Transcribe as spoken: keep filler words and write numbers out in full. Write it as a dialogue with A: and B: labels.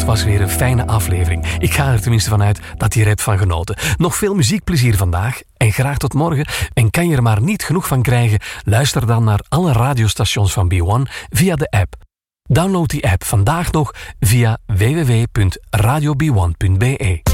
A: dat was weer een fijne aflevering. Ik ga er tenminste vanuit dat je er hebt van genoten. Nog veel muziekplezier vandaag en graag tot morgen. En kan je er maar niet genoeg van krijgen, luister dan naar alle radiostations van B one via de app. Download die app vandaag nog via w w w punt radio b one punt b e.